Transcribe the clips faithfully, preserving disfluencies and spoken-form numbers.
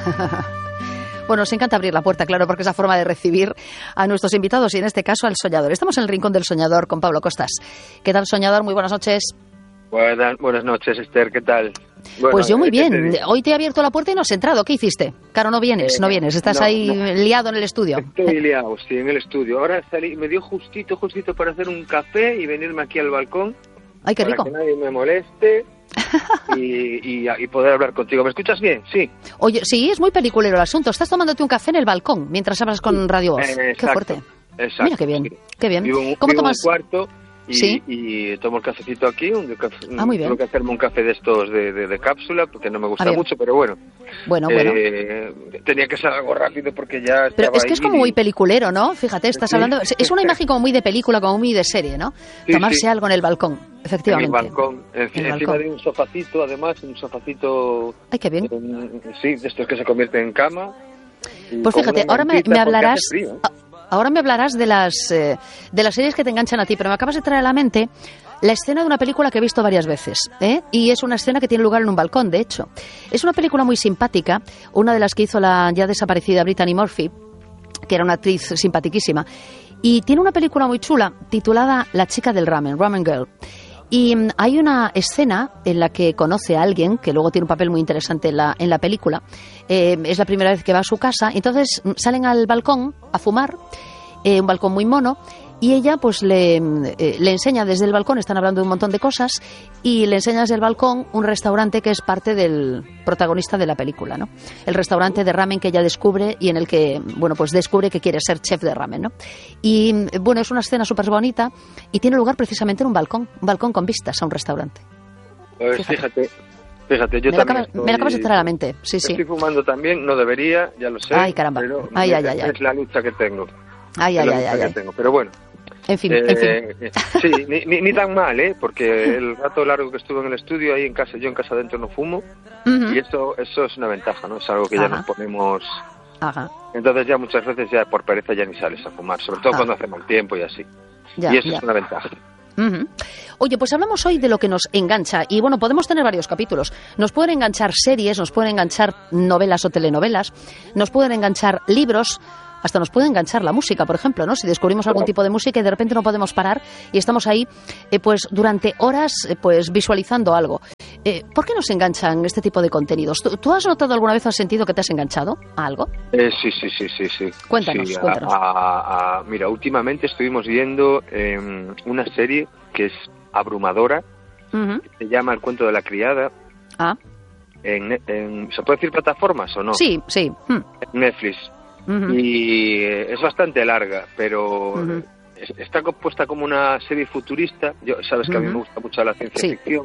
Bueno, nos encanta abrir la puerta, claro, porque es la forma de recibir a nuestros invitados y en este caso al soñador. Estamos en el Rincón del Soñador con Pablo Costas. ¿Qué tal, soñador? Muy buenas noches. Buenas, buenas noches, Esther, ¿qué tal? Bueno, pues yo muy bien. Te... Hoy te he abierto la puerta y no has entrado. ¿Qué hiciste? Claro, no vienes, eh, no vienes. Estás no, ahí no. liado en el estudio. Estoy liado, sí, en el estudio. Ahora salí, me dio justito, justito para hacer un café y venirme aquí al balcón. Ay, qué rico. Para que nadie me moleste y, y, y poder hablar contigo. ¿Me escuchas bien? Sí. Oye, sí, es muy peliculero el asunto. Estás tomándote un café en el balcón mientras hablas con Radio Voz. Eh, qué fuerte. Exacto. Mira qué bien, Sí. qué bien. Vivo un, ¿Cómo vivo tomas? un cuarto y, ¿Sí? y tomo el cafecito aquí. Un café, Ah, muy bien. Tengo que hacerme un café de estos de, de, de cápsula porque no me gusta Ah, mucho, pero bueno. Bueno, eh, bueno. Tenía que ser algo rápido porque ya Pero estaba es que es ahí como muy peliculero, ¿no? Fíjate, estás Sí. hablando... Es una imagen como muy de película, como muy de serie, ¿no? Sí, Tomarse sí. algo en el balcón, efectivamente. En el balcón, en, En el encima balcón. de un sofacito, además, un sofacito... Ay, qué bien. eh, sí, de estos que se convierten en cama. y Pues con fíjate, una ahora me, mantita me porque hablarás... hace frío. a- Ahora me hablarás de las eh, de las series que te enganchan a ti, pero me acabas de traer a la mente la escena de una película que he visto varias veces, ¿eh? Y es una escena que tiene lugar en un balcón, de hecho. Es una película muy simpática, una de las que hizo la ya desaparecida Brittany Murphy, que era una actriz simpaticísima, y tiene una película muy chula titulada La chica del ramen, Ramen Girl. Y mm, hay una escena en la que conoce a alguien, que luego tiene un papel muy interesante en la, en la película. Eh, es la primera vez que va a su casa, entonces mm, salen al balcón a fumar, eh, un balcón muy mono, y ella pues le, eh, le enseña desde el balcón, están hablando de un montón de cosas, y le enseña desde el balcón un restaurante que es parte del protagonista de la película, ¿no? El restaurante de ramen que ella descubre y en el que, bueno, pues descubre que quiere ser chef de ramen, ¿no? Y, bueno, es una escena súper bonita y tiene lugar precisamente en un balcón, un balcón con vistas a un restaurante. Pues fíjate, fíjate, yo me, la también acabas, estoy, me la acabas de traer a la mente, sí, sí. Estoy fumando también, no debería, ya lo sé. Ay, caramba. Pero Ay, ay, es, ay, ay. es la lucha que tengo. Ay, es ay, la ay, lucha ay, que ay. tengo, pero bueno. En fin, Eh, en fin. eh, sí, ni, ni, ni tan mal, ¿eh? Porque el rato largo que estuve en el estudio, ahí en casa, yo en casa adentro no fumo, Ujú. y eso eso es una ventaja, ¿no? Es algo que ya Ajá. nos ponemos... Ajá, Entonces ya muchas veces ya por pereza ya ni sales a fumar, sobre todo Ah. cuando hace mal tiempo y así. ya, y eso ya. es una ventaja. Ujú. Oye, pues hablamos hoy de lo que nos engancha y bueno, podemos tener varios capítulos. Nos pueden enganchar series, nos pueden enganchar novelas o telenovelas, nos pueden enganchar libros, hasta nos puede enganchar la música, por ejemplo, ¿no? Si descubrimos algún tipo de música y de repente no podemos parar y estamos ahí, eh, pues durante horas, eh, pues visualizando algo. Eh, ¿Por qué nos enganchan este tipo de contenidos? ¿Tú, tú has notado alguna vez, has sentido que te has enganchado a algo? Eh, sí, sí, sí, sí, sí. Cuéntanos, Sí, a- cuéntanos. a- a- mira, últimamente estuvimos viendo eh, una serie que es abrumadora, Ujú. se llama El cuento de la criada. Ah, En, en- ¿Se puede decir plataformas o no? sí, sí. Mm. En Netflix. Ujú. Y eh, es bastante larga, pero Ujú. es- está compuesta como una serie futurista. Yo, sabes que a mí Ujú. me gusta mucho la ciencia Sí. ficción.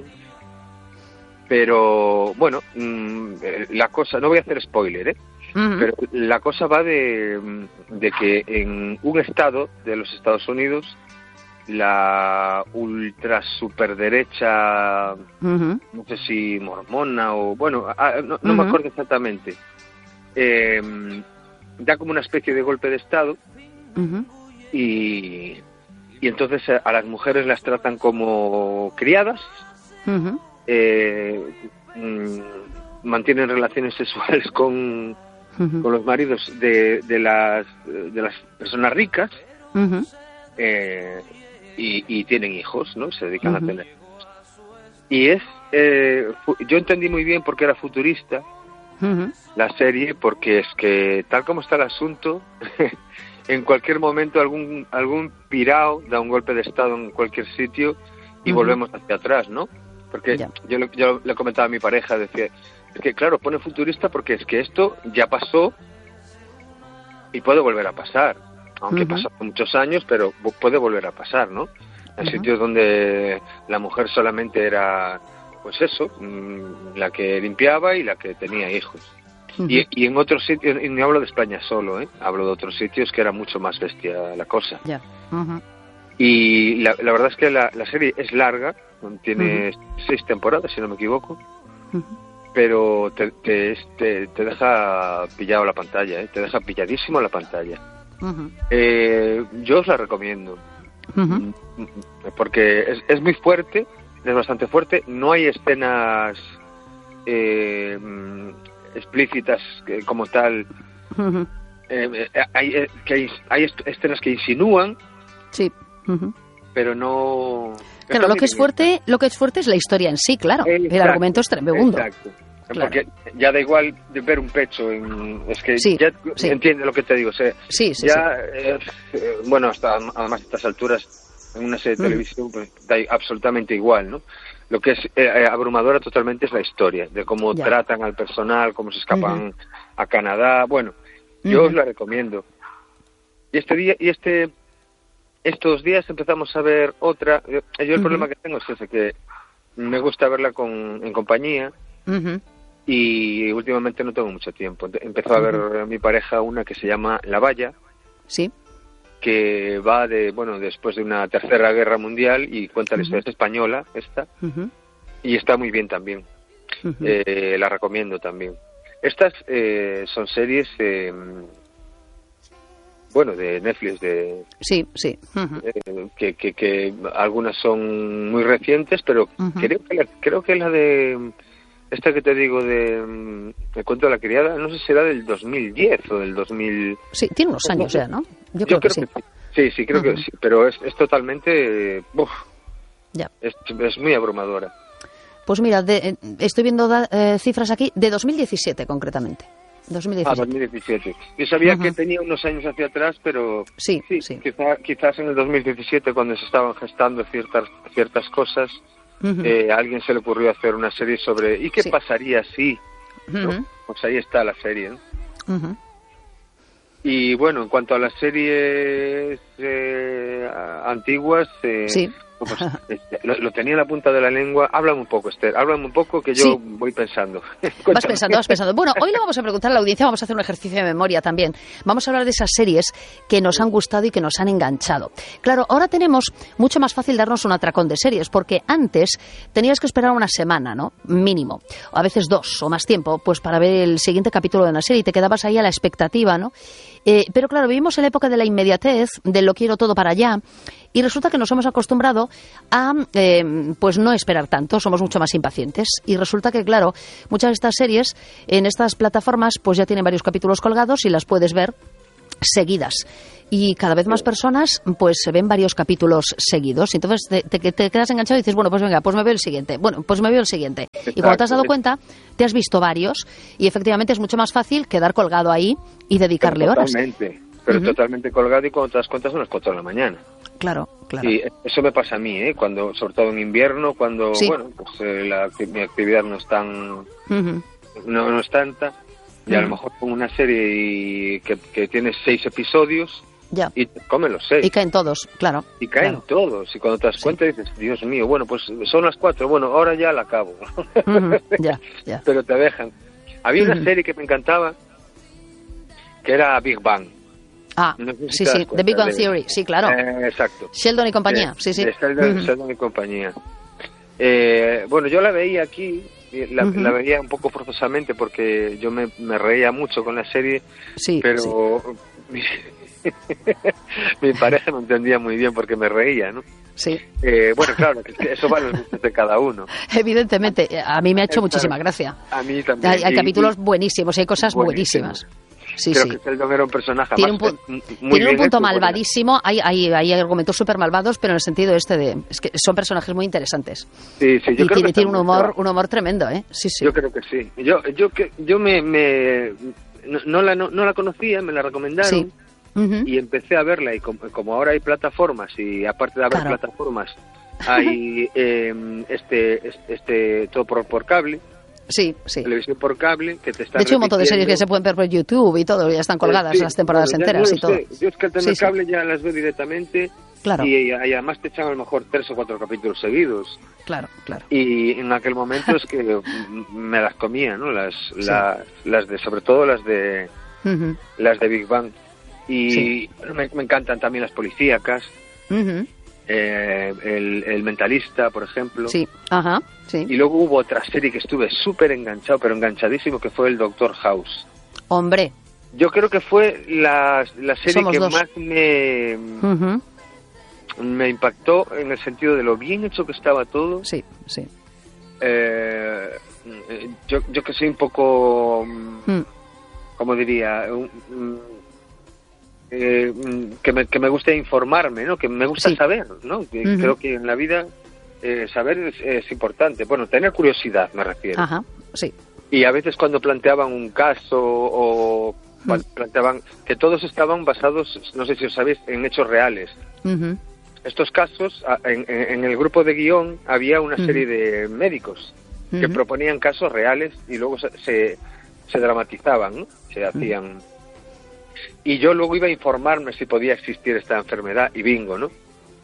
Pero, bueno, mm, eh, la cosa, no voy a hacer spoiler, ¿eh? Ujú. Pero la cosa va de, de que en un estado de los Estados Unidos, la ultra superderecha, Ujú. no sé si mormona o, bueno, ah, no, no me Ujú. acuerdo exactamente, eh, da como una especie de golpe de estado Ujú. y, y entonces a, a las mujeres las tratan como criadas, Ujú. eh, mm, mantienen relaciones sexuales con, Ujú. con los maridos de, de las de las personas ricas, Ujú. eh, y, y tienen hijos, ¿no? Se dedican Ujú. a tener. Y es, eh, fu- yo entendí muy bien por qué era futurista Ujú. la serie, porque es que tal como está el asunto, en cualquier momento algún algún pirao da un golpe de estado en cualquier sitio y Ujú. volvemos hacia atrás, ¿no? Porque Ya. yo, lo- yo le comentaba a mi pareja, decía, es que claro, pone futurista porque es que esto ya pasó y puede volver a pasar, aunque Ujú. pasó hace muchos años, pero vo- puede volver a pasar, ¿no? En Ujú. sitios donde la mujer solamente era, pues eso, mm, la que limpiaba y la que tenía hijos. Ujú. Y, y en otros sitios, y no hablo de España solo, ¿eh? Hablo de otros sitios que era mucho más bestia la cosa. Ya. Ujú. Y la, la verdad es que la, la serie es larga, tiene seis temporadas, si no me equivoco, Ujú. pero te, te, te, te deja pillado la pantalla, ¿eh? Te deja pilladísimo la pantalla. Ujú. Eh, yo os la recomiendo, Ujú. porque es, es muy fuerte, es bastante fuerte, no hay escenas... Eh, explícitas eh, como tal. Uh-huh. Eh, eh, hay, eh, que hay, hay escenas que insinúan, sí, uh-huh. pero no... Claro, lo que es fuerte, lo que es fuerte es la historia en sí, claro. Exacto, el argumento es tremendo. Exacto. Claro. Porque ya da igual de ver un pecho, en, es que sí, ya sí. entiende lo que te digo. O sea, sí, sí, ya, sí. Eh, eh, bueno, hasta además a estas alturas en una serie de uh-huh. televisión pues da absolutamente igual, ¿no? Lo que es eh, abrumadora totalmente es la historia, de cómo ya. tratan al personal, cómo se escapan uh-huh. a Canadá. Bueno, yo uh-huh. os la recomiendo. Y este día, y este, estos días empezamos a ver otra. Yo, yo el uh-huh. problema que tengo es ese, que me gusta verla con, en compañía. Uh-huh. Y últimamente no tengo mucho tiempo. Empezó a ver uh-huh. mi pareja una que se llama La Valla. Sí. Que va de, bueno, después de una tercera guerra mundial y cuenta la historia, uh-huh. es española esta, uh-huh. y está muy bien también. Uh-huh. Eh, la recomiendo también. Estas eh, son series, eh, bueno, de Netflix, de sí, sí, uh-huh. eh, que, que, que algunas son muy recientes, pero uh-huh. creo que la, creo que la de esta que te digo de El cuento de la criada, no sé si será del dos mil diez o del dos mil... Sí, tiene unos años ya, ¿no? Yo creo, Yo creo que, sí. que sí. Sí, sí, creo uh-huh. que sí, pero es, es totalmente... Uf, ya. Es, es muy abrumadora. Pues mira, de, estoy viendo da, eh, cifras aquí de dos mil diecisiete concretamente. dos mil diecisiete. Ah, dos mil diecisiete. Yo sabía uh-huh. que tenía unos años hacia atrás, pero sí, sí, sí. Quizá, quizás en el dos mil diecisiete, cuando se estaban gestando ciertas, ciertas cosas... Uh-huh. Eh, a alguien se le ocurrió hacer una serie sobre ¿y qué sí. pasaría si? ¿no? Uh-huh. Pues ahí está la serie, ¿no? Uh-huh. Y bueno, en cuanto a las series eh, antiguas, eh, sí. pues, este, lo, lo tenía en la punta de la lengua. Háblame un poco, Esther, háblame un poco que yo sí. voy pensando. Vas pensando, vas pensando. Bueno, hoy le vamos a preguntar a la audiencia, vamos a hacer un ejercicio de memoria también. Vamos a hablar de esas series que nos han gustado y que nos han enganchado. Claro, ahora tenemos mucho más fácil darnos un atracón de series, porque antes tenías que esperar una semana, ¿no? Mínimo. O a veces dos o más tiempo, pues para ver el siguiente capítulo de una serie y te quedabas ahí a la expectativa, ¿no? Eh, pero claro, vivimos en la época de la inmediatez, de lo quiero todo para allá, y resulta que nos hemos acostumbrado a eh, pues no esperar tanto, somos mucho más impacientes, y resulta que claro, muchas de estas series en estas plataformas pues ya tienen varios capítulos colgados y las puedes ver seguidas, y cada vez más personas pues se ven varios capítulos seguidos, entonces te, te, te quedas enganchado y dices, bueno, pues venga, pues me veo el siguiente, bueno, pues me veo el siguiente, y cuando te has dado cuenta te has visto varios, y efectivamente es mucho más fácil quedar colgado ahí y dedicarle pero horas. Totalmente, pero uh-huh. totalmente colgado, y cuando te das cuenta son las cuatro de la mañana. Claro, claro. Y eso me pasa a mí, ¿eh? Cuando, sobre todo en invierno, cuando, sí. bueno, pues eh, la, mi actividad no es tan, uh-huh. no, no es tanta, y uh-huh. a lo mejor pongo una serie y que, que tiene seis episodios, ya. y come los seis. Y caen todos, claro. Y caen claro. todos, y cuando te das cuenta sí. dices, Dios mío, bueno, pues son las cuatro, bueno, ahora ya la acabo. Uh-huh. ya, ya. Pero te dejan. Había una uh-huh. serie que me encantaba, que era Big Bang. Ah, no sé si sí, sí, The Big Bang Theory, sí, claro. Eh, exacto. Sheldon y compañía, de, sí, sí. De Sheldon, uh-huh. Sheldon y compañía. Eh, bueno, yo la veía aquí, la, uh-huh. la veía un poco forzosamente porque yo me, me reía mucho con la serie, sí, pero sí. Mi, mi pareja no entendía muy bien porque me reía, ¿no? Sí. Eh, bueno, claro, eso va a los gustos de cada uno. Evidentemente, a mí me ha hecho muchísima gracia. A mí también. Hay, hay y, capítulos y, buenísimos, hay cosas buenísimas. buenísimas. Sí, Creo sí. que Sheldon era un personaje tiene más, un, pu- muy tiene un punto hecho, malvadísimo, hay, hay, hay argumentos súper malvados, pero en el sentido este de... Es que son personajes muy interesantes. Sí, sí, yo y creo tiene, que tiene un humor un humor tremendo, ¿eh? Sí, sí. Yo creo que sí. Yo yo que yo me... me no, no, la, no, no la conocía, me la recomendaron. Sí. Uh-huh. Y empecé a verla, y como, como ahora hay plataformas, y aparte de haber claro. plataformas, hay eh, este, este, este todo por, por cable. Sí, sí. Televisión por cable, que te está De hecho, hay un montón de series que se pueden ver por YouTube y todo, ya están colgadas sí, las temporadas bueno, enteras no y todo. Sé. Yo es que al tener sí, cable sí. ya las veo directamente, claro. y, y además te echan a lo mejor tres o cuatro capítulos seguidos. Claro, claro. Y en aquel momento es que me las comía, ¿no? Las, sí. las, las de, sobre todo las de, uh-huh. las de Big Bang. Y sí. me, me encantan también las policíacas. Uh-huh. Eh, el, el Mentalista, por ejemplo. Sí, ajá, sí. Y luego hubo otra serie que estuve súper enganchado, pero enganchadísimo, que fue el Doctor House. Hombre. Yo creo que fue la, la serie Somos que dos. más me, uh-huh. me impactó en el sentido de lo bien hecho que estaba todo. Sí, sí. eh, yo, yo que soy un poco, mm. como diría, um, eh, que, me, que me gusta informarme, ¿no? Que me gusta sí. saber, ¿no? Que uh-huh. Creo que en la vida eh, saber es, es importante. Bueno, tener curiosidad, me refiero. Ajá, sí. Y a veces cuando planteaban un caso o cuando uh-huh. planteaban que todos estaban basados, no sé si os sabéis, en hechos reales. Uh-huh. Estos casos, en, en el grupo de guión había una uh-huh. serie de médicos uh-huh. que proponían casos reales y luego se, se, se dramatizaban, ¿no? Se hacían... Uh-huh. Y yo luego iba a informarme si podía existir esta enfermedad y bingo, ¿no?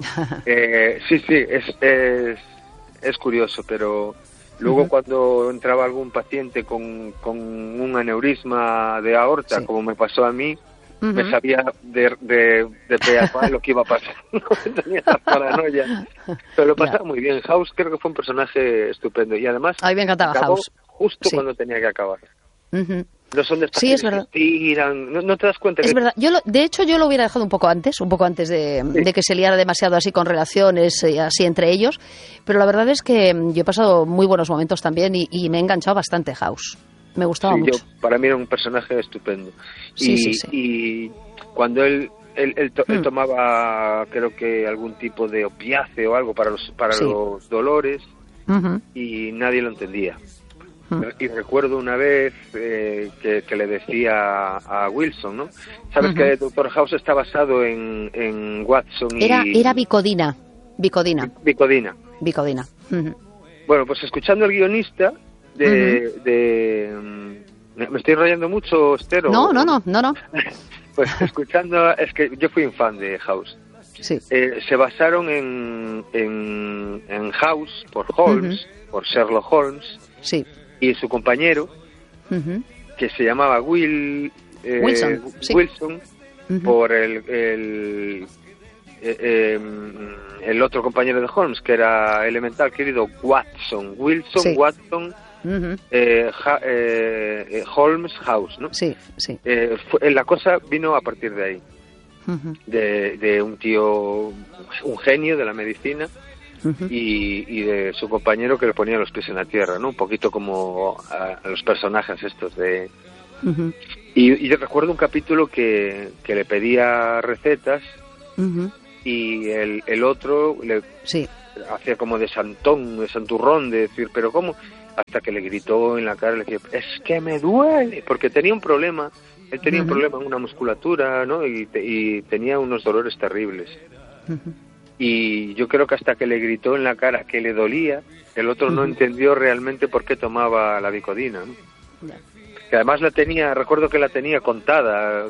eh, sí, sí, es, es, es curioso, pero luego uh-huh. cuando entraba algún paciente con, con un aneurisma de aorta, sí. como me pasó a mí, Uh-huh. me sabía de, de, de pe a pa lo que iba a pasar. No tenía esa paranoia. Pero lo pasaba yeah. muy bien. House creo que fue un personaje estupendo. Y además, a mí me encantaba acabó House. Justo sí. cuando tenía que acabar. Uh-huh. No son de estas sí, es verdad. que tiran. No, no te das cuenta. Es que... verdad. Yo lo, de hecho, yo lo hubiera dejado un poco antes, un poco antes de, sí. de que se liara demasiado así con relaciones, eh, así entre ellos. Pero la verdad es que yo he pasado muy buenos momentos también y, y me he enganchado bastante House. Me gustaba sí, mucho. Yo, para mí era un personaje estupendo. Sí, y, sí, sí. y cuando él él, él, to, mm. él tomaba, creo que algún tipo de opiáceo o algo para los para sí. los dolores uh-huh. y nadie lo entendía. Uh-huh. Y recuerdo una vez eh, que, que le decía a Wilson, ¿no? Sabes uh-huh. que Doctor House está basado en, en Watson y... Era, era Vicodina. Vicodina. Vicodina. Vicodina. Uh-huh. Bueno, pues escuchando al guionista de... Uh-huh. de um, ¿me estoy enrollando mucho, Estero? No, no, no, no, no. Pues escuchando... Es que yo fui un fan de House. Sí. Eh, se basaron en, en, en House por Holmes, uh-huh. por Sherlock Holmes. Sí. Y su compañero, uh-huh. que se llamaba Will... Eh, Wilson. Sí. Wilson, uh-huh. por el... el Eh, eh, el otro compañero de Holmes, que era elemental, querido Watson, Wilson, sí. Watson, uh-huh. eh, ja, eh, Holmes, House, ¿no? Sí, sí. Eh, fue, la cosa vino a partir de ahí, uh-huh. de, de un tío, un genio de la medicina, uh-huh. y, y de su compañero que le ponía los pies en la tierra, ¿no? Un poquito como a, a los personajes estos de... Uh-huh. Y, y recuerdo un capítulo que, que le pedía recetas, uh-huh. y el, el otro le sí. hacía como de santón, de santurrón, de decir, pero ¿cómo? Hasta que le gritó en la cara, le decía, es que me duele, porque tenía un problema, él tenía uh-huh. un problema en una musculatura, ¿no? Y, te, y tenía unos dolores terribles. Uh-huh. Y yo creo que hasta que le gritó en la cara que le dolía, el otro uh-huh. no entendió realmente por qué tomaba la Vicodina, ¿no? Yeah. Que además la tenía, recuerdo que la tenía contada.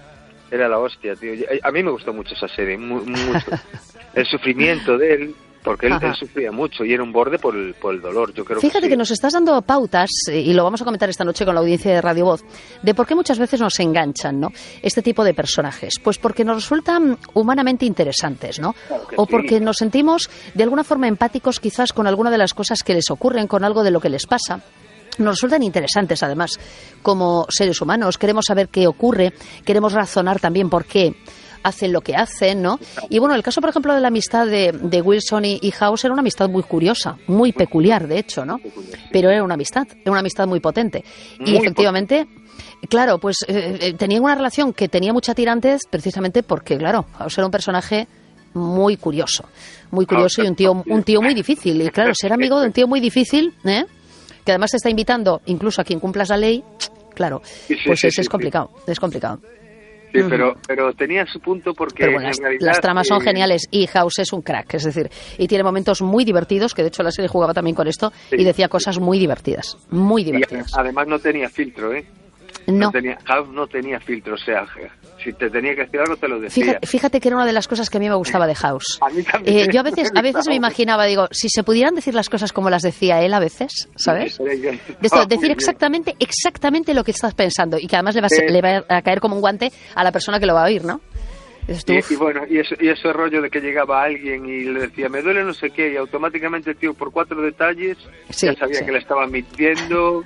Era la hostia, tío. A mí me gustó mucho esa serie, mu- mucho. El sufrimiento de él, porque él, él sufría mucho y era un borde por el, por el dolor, yo creo. Fíjate que, sí. que nos estás dando pautas, y lo vamos a comentar esta noche con la audiencia de Radio Voz, de por qué muchas veces nos enganchan, ¿no? Este tipo de personajes. Pues porque nos resultan humanamente interesantes, ¿no? Claro que o sí. porque nos sentimos de alguna forma empáticos quizás con alguna de las cosas que les ocurren, con algo de lo que les pasa. Nos resultan interesantes, además, como seres humanos. Queremos saber qué ocurre, queremos razonar también por qué hacen lo que hacen, ¿no? Y bueno, el caso, por ejemplo, de la amistad de, de Wilson y, y House era una amistad muy curiosa, muy peculiar, de hecho, ¿no? Pero era una amistad, era una amistad muy potente. Y muy efectivamente, potente. Claro, pues eh, tenían una relación que tenía mucha tirantes precisamente porque, claro, House era un personaje muy curioso, muy curioso y un tío, un tío muy difícil. Y claro, ser amigo de un tío muy difícil, ¿eh? Que además te está invitando incluso a quien cumplas la ley, claro, sí, sí, pues sí, es, sí, es complicado, sí. es complicado. Sí, uh-huh. pero pero tenía su punto porque pero bueno, en las, realidad... las tramas son eh... geniales y House es un crack, es decir, y tiene momentos muy divertidos, que de hecho la serie jugaba también con esto, sí, y decía cosas muy divertidas, muy divertidas. Y además no tenía filtro, ¿eh? No. no tenía, House no tenía filtro, o sea, si te tenía que decir algo te lo decía. Fíjate, fíjate que era una de las cosas que a mí me gustaba de House. A mí también. Eh, yo a veces, a veces me imaginaba, digo, si se pudieran decir las cosas como las decía él a veces, ¿sabes? De esto, decir exactamente, exactamente lo que estás pensando y que además le va, a, ser, eh, le va a caer como un guante a la persona que lo va a oír, ¿no? Y, y bueno, y, eso, y ese rollo de que llegaba alguien y le decía, me duele no sé qué, y automáticamente el tío, por cuatro detalles, sí, ya sabía sí. que le estaba mintiendo.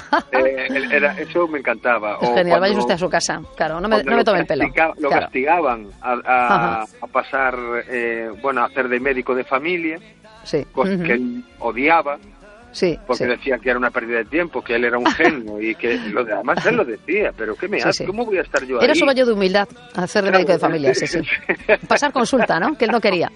eh, era, eso me encantaba. Es o genial, cuando, vaya usted a su casa. Claro, no me, no me tome el pelo. Lo claro. castigaban a, a, a pasar, eh, bueno, a hacer de médico de familia, sí. cosa uh-huh. que él odiaba. Sí, porque sí. decía que era una pérdida de tiempo, que él era un genio y que lo de, además él lo decía, pero ¿qué me Sí, hace? sí. ¿Cómo voy a estar yo Era ahí? su baño de humildad, hacer de médico de familia, sí, sí. Pasar consulta, ¿no? Que él no quería.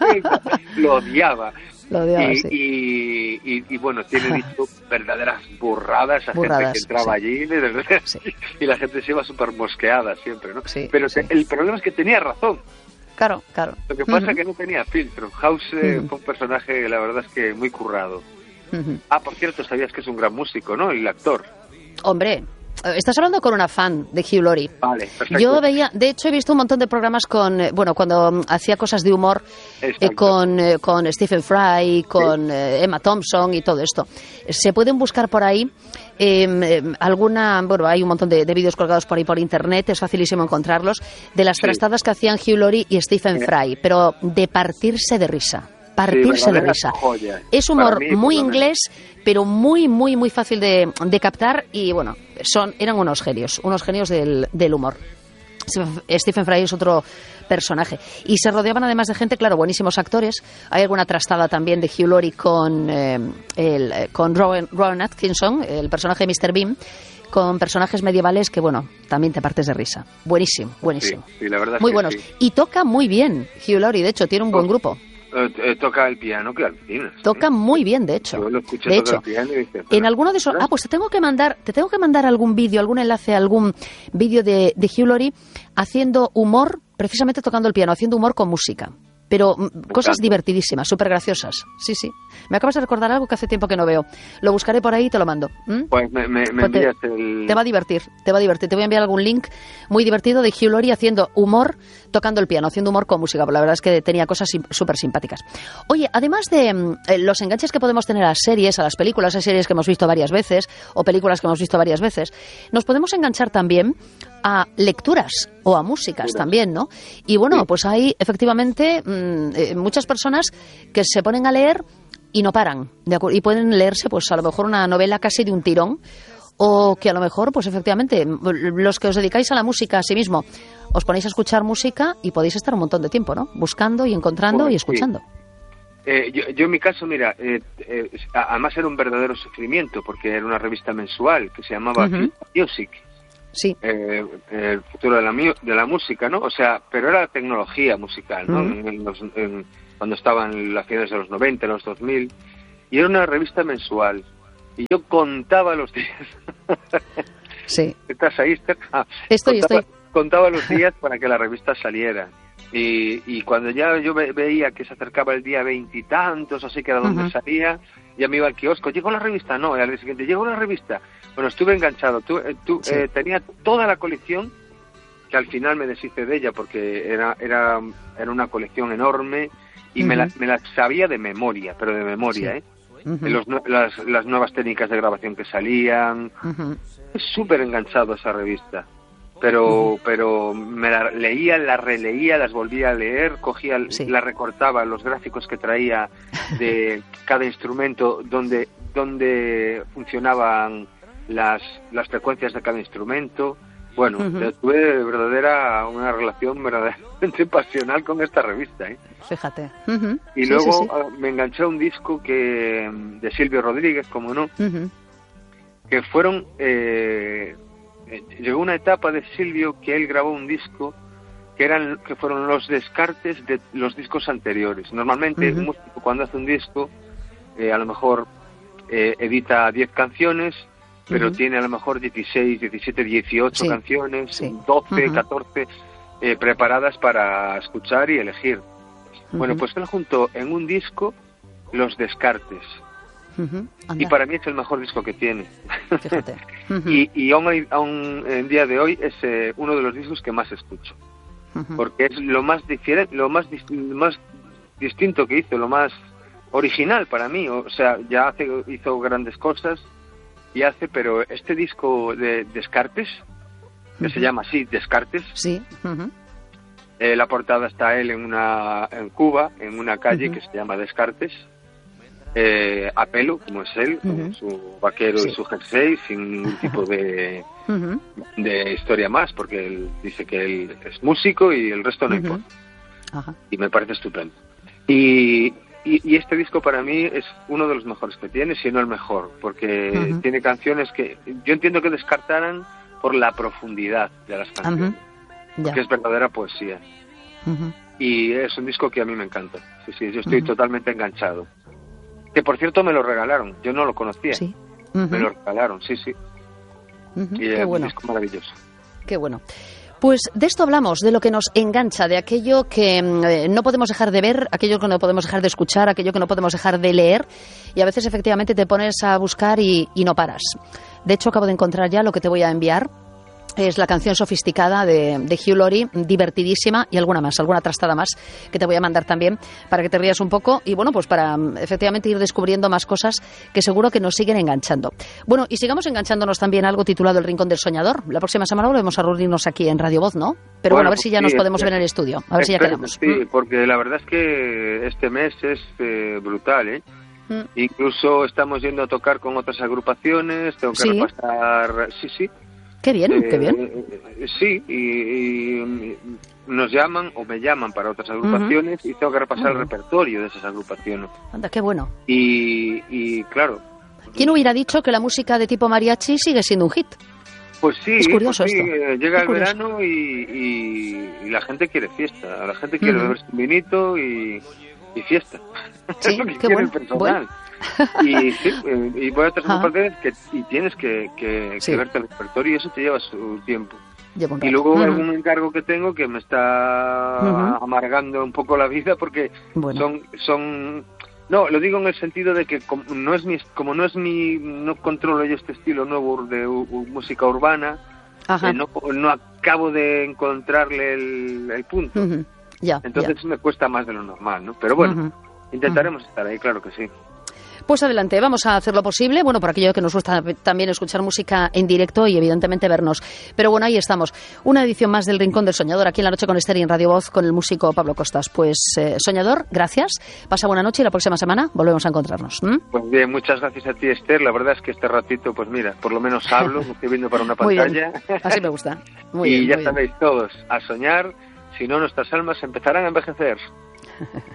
Lo odiaba. Lo odiaba, y, sí. y, y, y bueno, tiene dicho verdaderas burradas a Burradas, gente que entraba sí. allí Sí. y la gente se iba súper mosqueada siempre, ¿no? Sí, pero sí. te, el problema es que tenía razón. Claro, claro. Lo que pasa es Uh-huh. que no tenía filtro. House eh, Uh-huh. fue un personaje, la verdad es que muy currado. Uh-huh. Ah, por cierto, sabías que es un gran músico, ¿no? El actor. Hombre, estás hablando con una fan de Hugh Laurie. Vale, perfecto. Yo veía, de hecho he visto un montón de programas con, eh, bueno, cuando mm, hacía cosas de humor eh, con, eh, con Stephen Fry, con Sí. eh, Emma Thompson y todo esto. Se pueden buscar por ahí eh, eh, alguna, bueno, hay un montón de, de vídeos colgados por ahí por internet, es facilísimo encontrarlos, de las Sí. trastadas que hacían Hugh Laurie y Stephen Sí. Fry, pero de partirse de risa. Partirse Sí, de verdadera risa. joya. Es Para humor mí, por muy lo menos. inglés, pero muy, muy, muy fácil de, de captar y bueno, son, eran unos genios, unos genios del, del humor. Stephen Fry es otro personaje. Y se rodeaban además de gente, claro, buenísimos actores. Hay alguna trastada también de Hugh Laurie con, eh, el, eh, con Rowan, Rowan Atkinson, el personaje de míster Bean, con personajes medievales que, bueno, también te partes de risa. Buenísimo, buenísimo. Sí, sí, la verdad es muy que buenos. sí. Y toca muy bien Hugh Laurie, de hecho, tiene un buen Oh. grupo. Eh, eh, toca el piano, que alucinas. Toca muy bien, de hecho. Yo lo escuché De tocar hecho, el piano y dije, en pero, alguno de esos... ¿verdad? Ah, pues te tengo que mandar, te tengo que mandar algún vídeo, algún enlace, algún vídeo de, de Hugh Laurie haciendo humor, precisamente tocando el piano, haciendo humor con música. Pero mm, cosas encanta. divertidísimas, súper graciosas. Sí, sí. Me acabas de recordar algo que hace tiempo que no veo. Lo buscaré por ahí y te lo mando. ¿Mm? Pues me, me, me Pues te, envías el... te va a divertir, te va a divertir. Te voy a enviar algún link muy divertido de Hugh Laurie haciendo humor, tocando el piano, haciendo humor con música. Pero la verdad es que tenía cosas sim- súper simpáticas. Oye, además de mm, eh, los enganches que podemos tener a las series, a las películas, hay series que hemos visto varias veces o películas que hemos visto varias veces, nos podemos enganchar también a lecturas o a músicas también, ¿no? Y bueno, Sí. pues hay efectivamente mmm, eh, muchas personas que se ponen a leer y no paran, ¿de acuerdo? Y pueden leerse pues a lo mejor una novela casi de un tirón, o que a lo mejor pues efectivamente los que os dedicáis a la música a sí mismo os ponéis a escuchar música y podéis estar un montón de tiempo, ¿no? Buscando y encontrando Pues y sí. escuchando. Eh, yo, yo en mi caso, mira, eh, eh, además era un verdadero sufrimiento porque era una revista mensual que se llamaba Ujú. Music. Sí. Eh, el futuro de la, mu- de la música, ¿no? O sea, pero era tecnología musical, ¿no? Ujú. En- en los- en- cuando estaban las finales de los noventa, los dos mil, y era una revista mensual. Y yo contaba los días. Sí. ¿Estás ahí, Esther? Ah, Estoy, contaba, estoy. contaba los días para que la revista saliera. Y, y cuando ya yo ve- veía que se acercaba el día veintitantos, así que era donde Ujú. salía, ya me iba al kiosco. ¿Llegó la revista? No, y al día siguiente, ¿llegó la revista? Bueno, estuve enganchado. Tu, eh, tu- Sí. eh, tenía toda la colección, que al final me deshice de ella porque era, era, era una colección enorme y me, la, Ujú. me la sabía de memoria, pero de memoria, Sí. ¿eh? Ujú. Los nue- las, las nuevas técnicas de grabación que salían. Ujú. Es súper enganchado esa revista. Pero, pero me la leía, la releía, las volvía a leer, cogía, Sí. la recortaba, los gráficos que traía de cada instrumento, donde, donde funcionaban las, las frecuencias de cada instrumento. Bueno, Ujú. tuve verdadera, una relación verdaderamente pasional con esta revista, ¿eh? Fíjate. Ujú. Y Sí, luego sí, sí. ah, me enganché a un disco que de Silvio Rodríguez, como no, Ujú. que fueron eh, eh, llegó una etapa de Silvio que él grabó un disco que eran que fueron los descartes de los discos anteriores. Normalmente Ujú. un músico cuando hace un disco eh, a lo mejor eh, edita diez canciones, pero Ujú. tiene a lo mejor dieciséis, diecisiete, dieciocho Sí. canciones, Sí. doce, Ujú. catorce eh, preparadas para escuchar y elegir. Bueno, Ujú. pues él juntó en un disco los descartes. Ujú. Y Anda, para mí es el mejor disco que tiene. fíjate. Ujú. y y aún, hay- aún en día de hoy es eh, uno de los discos que más escucho. Ujú. Porque es lo más diferente, lo más, dis- lo más distinto que hizo, lo más original para mí. O sea, ya hace, hizo grandes cosas y hace, pero este disco de Descartes, que Ujú. se llama así, Descartes, Sí. Ujú. eh, la portada está él en una en Cuba, en una calle Ujú. que se llama Descartes, eh, a pelo, como es él, con Ujú. su vaquero Sí. y su jersey, sin ningún tipo de, Ujú. de historia más, porque él dice que él es músico y el resto no Ujú. importa. Ajá. Y me parece estupendo. Y, y, y este disco para mí es uno de los mejores que tiene, si no el mejor, porque uh-huh. tiene canciones que yo entiendo que descartaran por la profundidad de las canciones, uh-huh. que es verdadera poesía. Uh-huh. Y es un disco que a mí me encanta. Sí, sí, yo estoy uh-huh. totalmente enganchado. Que por cierto me lo regalaron, yo no lo conocía. Sí. Uh-huh. Me lo regalaron, sí, sí. Uh-huh. Y Qué es bueno. un disco maravilloso. Qué bueno. Pues de esto hablamos, de lo que nos engancha, de aquello que eh, no podemos dejar de ver, aquello que no podemos dejar de escuchar, aquello que no podemos dejar de leer, y a veces efectivamente te pones a buscar y, y no paras. De hecho, acabo de encontrar ya lo que te voy a enviar. Es la canción Sofisticada de, de Hugh Laurie, divertidísima, y alguna más, alguna trastada más que te voy a mandar también para que te rías un poco y bueno, pues para efectivamente ir descubriendo más cosas que seguro que nos siguen enganchando. Bueno, y sigamos enganchándonos también a algo titulado El Rincón del Soñador. La próxima semana volvemos a reunirnos aquí en Radio Voz, ¿no? Pero bueno, bueno a ver si ya sí, nos podemos es, ver en el estudio, a ver si ya quedamos. Sí, porque la verdad es que este mes es eh, brutal, ¿eh? Mm. Incluso estamos yendo a tocar con otras agrupaciones, tengo que ¿Sí? repasar... Sí, sí. Qué bien, eh, qué bien. Eh, sí, y, y nos llaman o me llaman para otras agrupaciones uh-huh. y tengo que repasar uh-huh. el repertorio de esas agrupaciones. Anda, qué bueno. Y, y claro... ¿Quién hubiera dicho que la música de tipo mariachi sigue siendo un hit? Pues sí, es curioso pues sí, esto. Eh, llega es el curioso. verano y, y, y la gente quiere fiesta, la gente quiere uh-huh. beberse un vinito y, y fiesta. Sí, es lo que qué quiere bueno. el personal. Bueno. y sí, y voy a otras agrupaciones que y tienes que, que, sí. que verte el repertorio y eso te lleva su tiempo. Lleva y luego uh-huh. algún encargo que tengo que me está uh-huh. amargando un poco la vida porque bueno. son son no, lo digo en el sentido de que como no es mi como no es mi no controlo yo este estilo nuevo de u, u, música urbana, eh, no, no acabo de encontrarle el, el punto. Uh-huh. Ya, Entonces ya. me cuesta más de lo normal, ¿no? Pero bueno, uh-huh. intentaremos uh-huh. estar ahí, claro que sí. Pues adelante, vamos a hacer lo posible, bueno, por aquello que nos gusta también escuchar música en directo y evidentemente vernos. Pero bueno, ahí estamos. Una edición más del Rincón del Soñador, aquí en La Noche con Esther y en Radio Voz con el músico Pablo Costas. Pues, eh, Soñador, gracias. Pasa buena noche y la próxima semana volvemos a encontrarnos. ¿Mm? Pues bien, muchas gracias a ti, Esther. La verdad es que este ratito, pues mira, por lo menos hablo, me estoy viendo para una pantalla. Muy bien. Así me gusta. Muy y bien, ya muy sabéis bien. todos, a soñar, si no nuestras almas empezarán a envejecer.